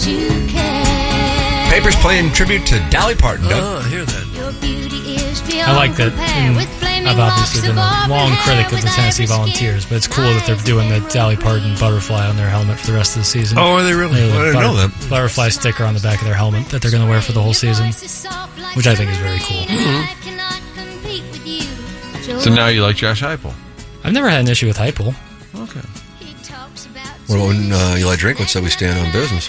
you care. Papers playing tribute to Dolly Parton, Doug. Oh, I hear that. Your beauty is beyond I like that. compare with flaming I've obviously been locks a of long auburn critic hair of the with Tennessee iris Volunteers, but it's trim. cool that they're doing the Dolly Parton butterfly on their helmet for the rest of the season. Oh, are they really? They have a I didn't know that. Butterfly sticker on the back of their helmet that they're going to wear for the whole season, which I think is very cool. So now you like Josh Heupel. I've never had an issue with Heupel. Okay. Well, when Eli Drinkwitz said we stand on business.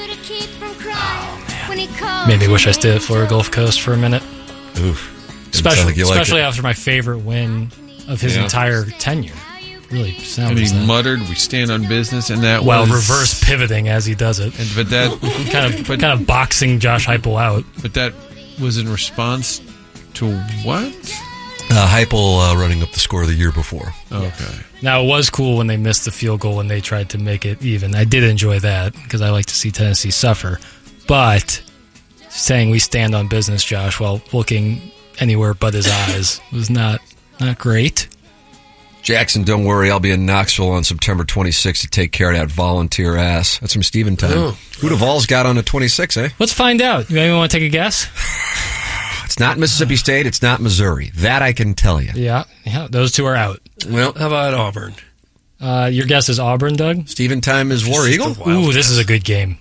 Maybe wish I stayed at Florida Gulf Coast for a minute. Oof. Didn't sound like you liked Especially it. after my favorite win of his entire tenure. Really And sounds he that. muttered, "We stand on business," and that While was reverse pivoting as he does it. But that kind of boxing Josh Heupel out. But that was in response to what? Heupel running up the score the year before. Okay. Now, it was cool when they missed the field goal and they tried to make it even. I did enjoy that because I like to see Tennessee suffer. But saying we stand on business, Josh, while looking anywhere but his eyes was not great. Jackson, don't worry. I'll be in Knoxville on September 26th to take care of that volunteer ass. That's from Steven Time. Oh. Who Duvall's got on the 26th, eh? Let's find out. You anyone want to take a guess? It's not Mississippi State. It's not Missouri. That I can tell you. Yeah, those two are out. Well, How about Auburn? Your guess is Auburn, Doug? Steven Time is War Eagle. Ooh, this is a good game.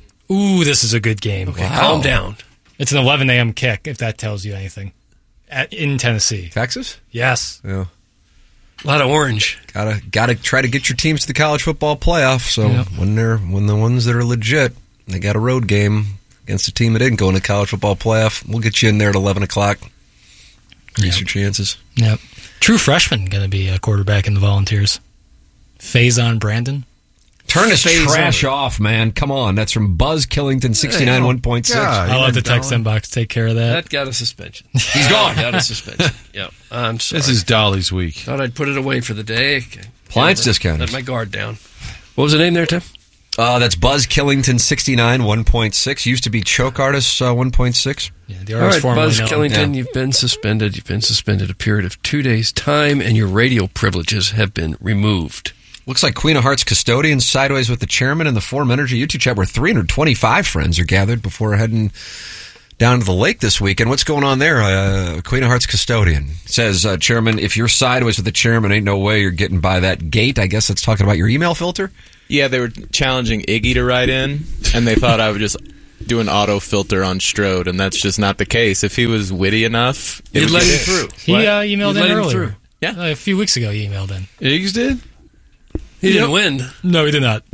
Okay, Calm down. It's an 11 a.m. kick, if that tells you anything. In Tennessee. Texas? Yes. Yeah. A lot of orange. Gotta try to get your teams to the college football playoff. So Yep. when the ones that are legit, they got a road game against a team that didn't go in the college football playoff, we'll get you in there at 11 o'clock. Increase your chances. Yep. True freshman going to be a quarterback in the Volunteers. Faison Brandon. Turn this Phase trash over. off, man. Come on. That's from Buzz Killington, 69 1.6. God. I'll let the text Dolly. inbox take care of that. That got a suspension. He's gone. Got a suspension. Yeah. I'm sorry. This is Dolly's week. Thought I'd put it away for the day. Appliance discount. Let my guard down. What was the name there, Tim? That's Buzz Killington, 69 1.6. Used to be Choke Artist, 1.6. Yeah, the All artist right, formerly Buzz known. Killington, Yeah. you've been suspended. You've been suspended a period of 2 days' time, and your radio privileges have been removed. Looks like Queen of Hearts custodian sideways with the chairman in the Forum Energy YouTube chat where 325 friends are gathered before heading down to the lake this weekend. What's going on there? Queen of Hearts custodian says, Chairman, if you're sideways with the chairman, ain't no way you're getting by that gate. I guess that's talking about your email filter. Yeah, they were challenging Iggy to write in, and they thought I would just do an auto filter on Strode, and that's just not the case. If he was witty enough, You'd would let get him in. through. He What? emailed You'd in let him earlier. through. Yeah. A few weeks ago he emailed in. Iggs did? He didn't win. No, he did not.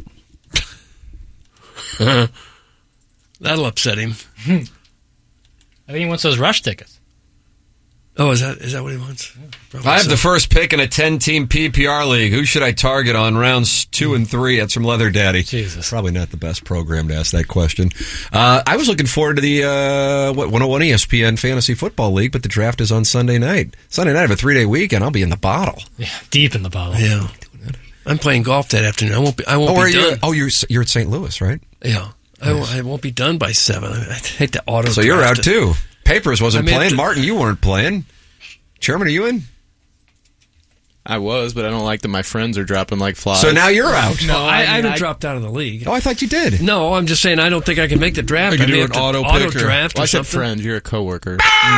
That'll upset him. I think he wants those rush tickets. Oh, is that what he wants? Probably I have so. the first pick in a 10-team PPR league. Who should I target on rounds 2 and 3? That's from Leather Daddy. Jesus. Probably not the best program to ask that question. I was looking forward to the 101 ESPN Fantasy Football League, but the draft is on Sunday night. Sunday night of a 3-day weekend, I'll be in the bottle. Yeah, deep in the bottle. Yeah. I'm playing golf that afternoon. I won't be done. You're at St. Louis, right? Yeah. I won't be done by 7. I hate the auto. So you're out draft. too. Papers wasn't I may have playing. to- Martin, you weren't playing. Chairman, are you in? I was, but I don't like that my friends are dropping like flies. So now you're out. No, I haven't dropped out of the league. Oh, I thought you did. No, I'm just saying I don't think I can make the draft. You could I may do have an to auto auto picker. draft Well, I or said something. friend. You're a coworker.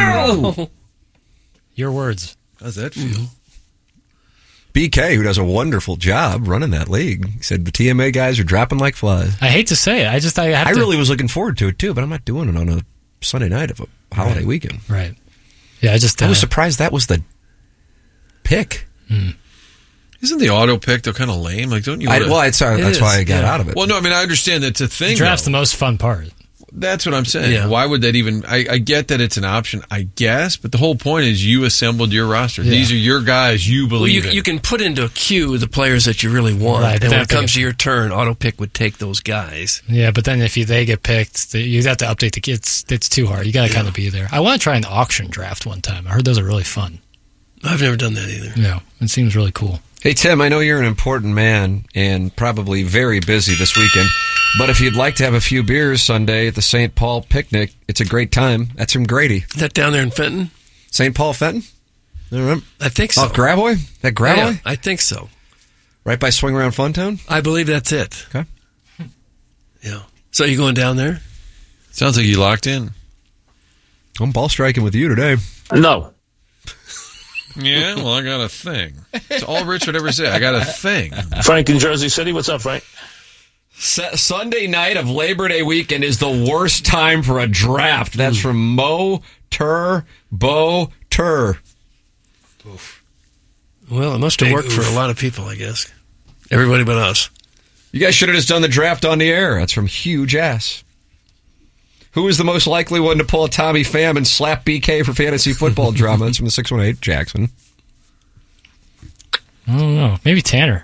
Your words. How's that feel? BK, who does a wonderful job running that league, he said the TMA guys are dropping like flies. I hate to say it. I really was looking forward to it too, but I'm not doing it on a Sunday night of a holiday weekend. Right. Yeah, I was surprised that was the pick. Isn't the auto pick though kind of lame? Like, don't you? That's why I got out of it. Well, no, I mean I understand that's a thing. Draft's though. the most fun part. That's what I'm saying. Yeah. Why would that even? I get that it's an option, I guess, but the whole point is you assembled your roster. Yeah. These are your guys you Well, believe in. you can put into a queue the players that you really want, Right, and when it exactly. comes to your turn, auto pick would take those guys. Yeah, but then if they get picked, you have to update the kids. It's too hard. You got to kind of be there. I want to try an auction draft one time. I heard those are really fun. I've never done that either. Yeah, it seems really cool. Hey, Tim, I know you're an important man and probably very busy this weekend, but if you'd like to have a few beers Sunday at the St. Paul picnic, it's a great time. That's from Grady. Is that down there in Fenton? St. Paul Fenton? All right. I think so. Oh, Gravois? That Gravois? Yeah, I think so. Right by Swing Around Funtown? I believe that's it. Okay. Yeah. So you going down there? Sounds like you locked in. I'm ball striking with you today. No. Yeah, well, I got a thing. It's all Rich would ever say. I got a thing. Frank in Jersey City. What's up, Frank? Sunday night of Labor Day weekend is the worst time for a draft. That's from Bo Tur. Well, it must have worked for a lot of people, I guess. Everybody but us. You guys should have just done the draft on the air. That's from Huge Ass. Who is the most likely one to pull a Tommy Pham and slap BK for fantasy football drama? That's from the 618 Jackson. I don't know. Maybe Tanner.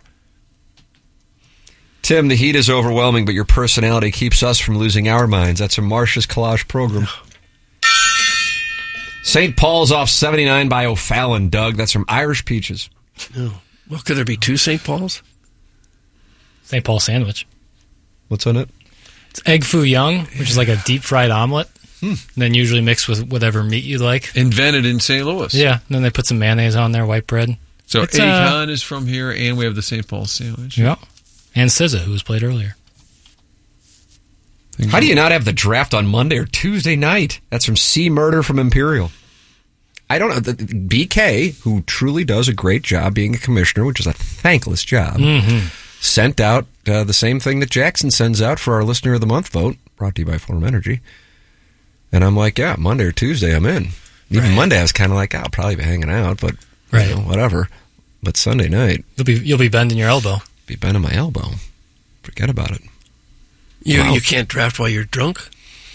Tim, the heat is overwhelming, but your personality keeps us from losing our minds. That's from Marcia's Collage Program. St. Paul's off 79 by O'Fallon, Doug. That's from Irish Peaches. Oh. Well, could there be two St. Paul's? St. Paul sandwich. What's on it? It's egg foo young, which is like a deep fried omelet. And then usually mixed with whatever meat you like. Invented in St. Louis. Yeah. And then they put some mayonnaise on there, white bread. So It's, Akon is from here, and we have the St. Paul sandwich. Yeah. And SZA, who was played earlier. How do you not have the draft on Monday or Tuesday night? That's from C Murder from Imperial. I don't know. BK, who truly does a great job being a commissioner, which is a thankless job, sent out the same thing that Jackson sends out for our Listener of the Month vote, brought to you by Forum Energy. And I'm like, yeah, Monday or Tuesday, I'm in. Even Monday, I was kind of like, I'll probably be hanging out, but you know, whatever. But Sunday night, You'll be bending your elbow. Be bending my elbow. Forget about it. You can't draft while you're drunk?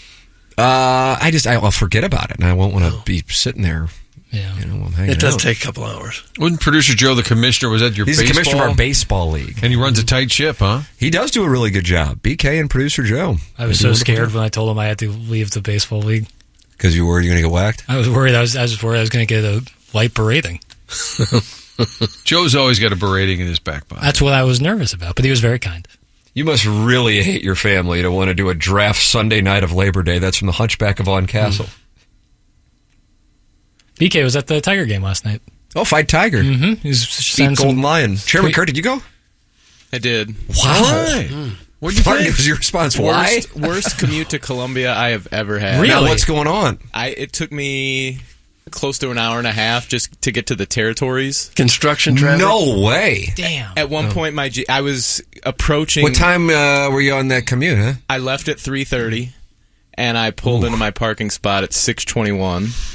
I'll forget about it, and I won't want to be sitting there. Yeah. You know, while I'm hanging It does out. take a couple hours. Wasn't producer Joe the commissioner? Was that your He's baseball? the commissioner of our baseball league. And he runs a tight ship, huh? He does do a really good job. BK and producer Joe. I was so scared when I told him I had to leave the baseball league. Because you were worried you're going to get whacked? I was worried. I was worried I was going to get a light berating. Joe's always got a berating in his back pocket. That's what I was nervous about, but he was very kind. You must really hate your family to want to do a draft Sunday night of Labor Day. That's from the Hunchback of Von Castle. BK was at the Tiger game last night. Oh, Fight Tiger. Mm-hmm. Beat Golden Lion. Chairman Kurt, did you go? I did. Wow. What did you think? was your response? Why? Worst commute to Columbia I have ever had. Really? Now, what's going on? It took me close to an hour and a half just to get to the territories. Construction traffic? No way. Damn. At one point, I was approaching. What time were you on that commute, huh? I left at 3:30, and I pulled into my parking spot at 6:21.